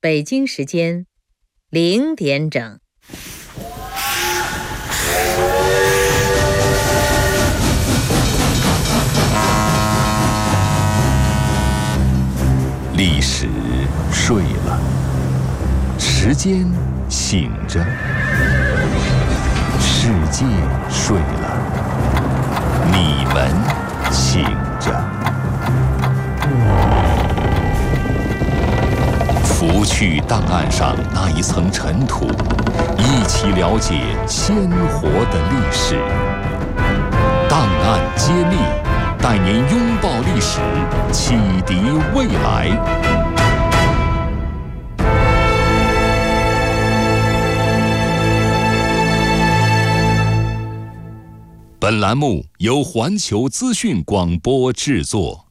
北京时间0点整。 历史睡了，时间醒着，世界睡了，你们醒着。拂去档案上那一层尘土，一起了解鲜活的历史。档案揭秘，带您拥抱历史，启迪未来。本栏目由环球资讯广播制作。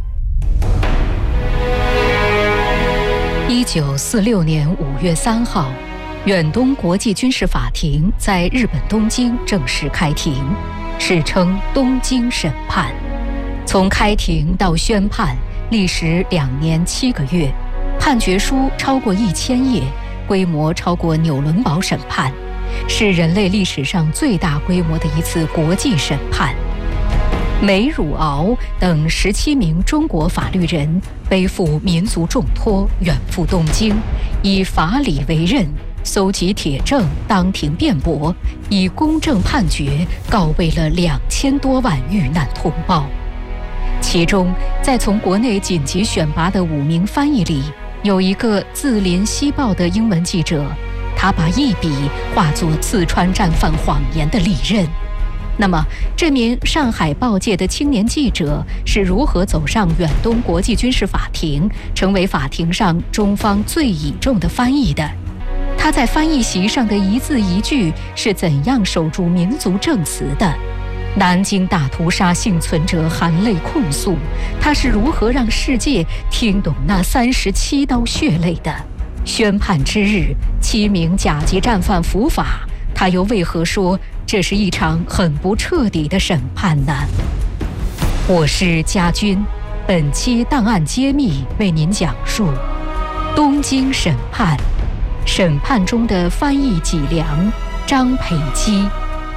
1946年5月3号，远东国际军事法庭在日本东京正式开庭，史称东京审判。从开庭到宣判历时2年7个月，判决书超过1000页，规模超过纽伦堡审判，是人类历史上最大规模的一次国际审判。梅汝敖等17名中国法律人背负民族重托，远赴东京，以法理为任，搜集铁证，当庭辩驳，以公正判决告慰了2000多万遇难同胞。其中，在从国内紧急选拔的5名翻译里，有一个字临西报的英文记者，他把一笔化作四川战犯谎言的利刃。那么，这名上海报界的青年记者是如何走上远东国际军事法庭，成为法庭上中方最倚重的翻译的？他在翻译席上的一字一句是怎样守住民族证词的？南京大屠杀幸存者含泪控诉，他是如何让世界听懂那37刀血泪的？宣判之日，7名甲级战犯伏法，他又为何说这是一场很不彻底的审判呢？我是家军，本期档案揭秘为您讲述东京审判，审判中的翻译脊梁张培基。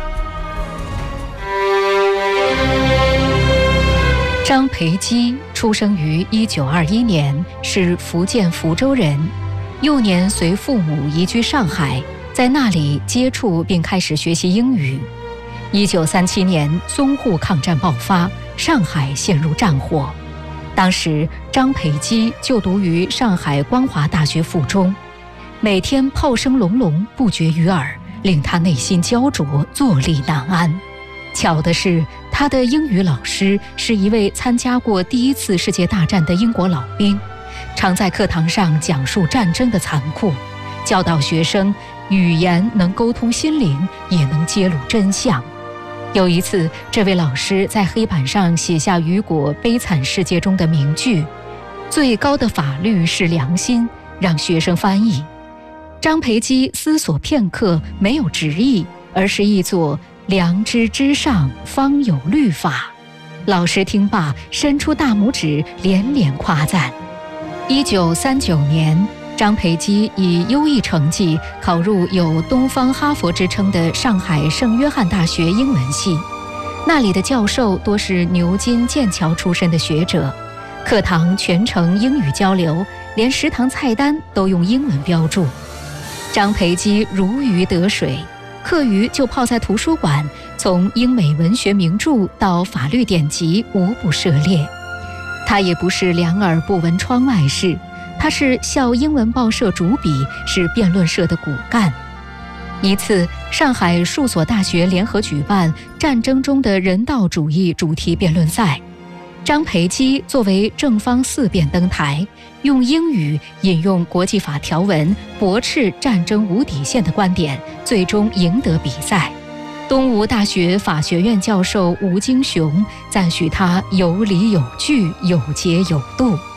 张培基出生于1921年，是福建福州人，幼年随父母移居上海，在那里接触并开始学习英语。1937年，淞沪抗战爆发，上海陷入战火。当时，张培基就读于上海光华大学附中，每天炮声隆隆，不绝于耳，令他内心焦灼，坐立难安。巧的是，他的英语老师是一位参加过第1次世界大战的英国老兵，常在课堂上讲述战争的残酷，教导学生语言能沟通心灵，也能揭露真相。有一次，这位老师在黑板上写下雨果《悲惨世界》中的名句：最高的法律是良心，让学生翻译。张培基思索片刻，没有直译，而是译作良知之上方有律法。老师听罢，伸出大拇指，连连夸赞。1939年，张培基以优异成绩考入有东方哈佛之称的上海圣约翰大学英文系，那里的教授多是牛津、剑桥出身的学者，课堂全程英语交流，连食堂菜单都用英文标注。张培基如鱼得水，课余就泡在图书馆，从英美文学名著到法律典籍无不涉猎。他也不是两耳不闻窗外事，他是校英文报社主笔，是辩论社的骨干。一次，上海数所大学联合举办战争中的人道主义主题辩论赛，张培基作为正方4辩登台，用英语引用国际法条文，驳斥战争无底线的观点，最终赢得比赛。东吴大学法学院教授吴京雄赞许他有理有据，有节有度。